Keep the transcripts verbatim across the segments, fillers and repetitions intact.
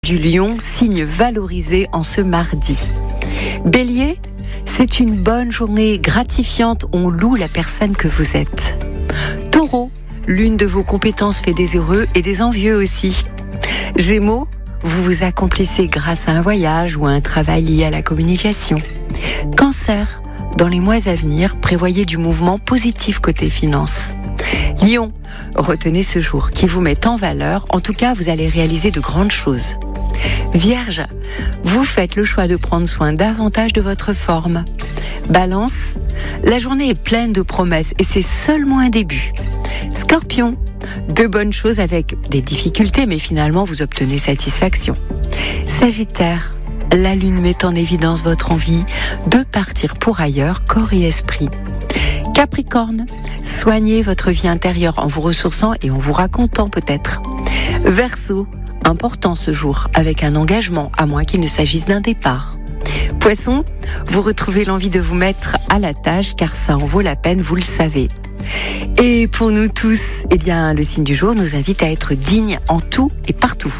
Du Lion, signe valorisé en ce mardi. Bélier, c'est une bonne journée gratifiante, on loue la personne que vous êtes. Taureau, l'une de vos compétences fait des heureux et des envieux aussi. Gémeaux, vous vous accomplissez grâce à un voyage ou à un travail lié à la communication. Cancer, dans les mois à venir, prévoyez du mouvement positif côté finance. Lion, retenez ce jour qui vous met en valeur, en tout cas vous allez réaliser de grandes choses. Vierge, vous faites le choix de prendre soin davantage de votre forme. Balance, la journée est pleine de promesses et c'est seulement un début. Scorpion, de bonnes choses avec des difficultés mais finalement vous obtenez satisfaction. Sagittaire, la lune met en évidence votre envie de partir pour ailleurs, corps et esprit. Capricorne, soignez votre vie intérieure en vous ressourçant et en vous racontant peut-être. Verseau, important ce jour, avec un engagement, à moins qu'il ne s'agisse d'un départ. Poisson, vous retrouvez l'envie de vous mettre à la tâche, car ça en vaut la peine, vous le savez. Et pour nous tous, eh bien, le signe du jour nous invite à être dignes en tout et partout.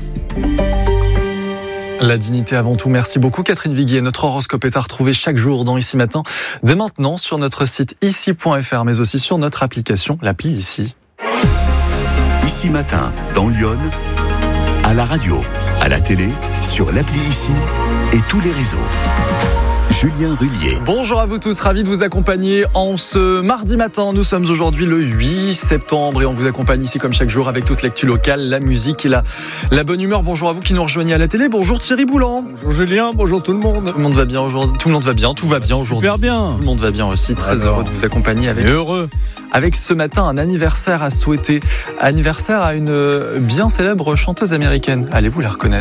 La dignité avant tout. Merci beaucoup Catherine Viguier. Notre horoscope est à retrouver chaque jour dans Ici Matin, dès maintenant sur notre site ici point f r, mais aussi sur notre application, l'appli Ici. Ici Matin, dans Lyon, à la radio, à la télé, sur l'appli Ici et tous les réseaux. Julien Rullier. Bonjour à vous tous, ravi de vous accompagner en ce mardi matin. Nous sommes aujourd'hui le huit septembre et on vous accompagne ici comme chaque jour avec toute l'actu locale, la musique et la, la bonne humeur. Bonjour à vous qui nous rejoignez à la télé. Bonjour Thierry Boulan. Bonjour Julien, bonjour tout le monde. Tout le monde va bien aujourd'hui. Tout le monde va bien, tout va bien aujourd'hui. Super bien. Tout le monde va bien aussi. Très Alors, heureux de vous accompagner avec. Heureux. Avec ce matin un anniversaire à souhaiter. Anniversaire à une bien célèbre chanteuse américaine. Allez-vous la reconnaître ?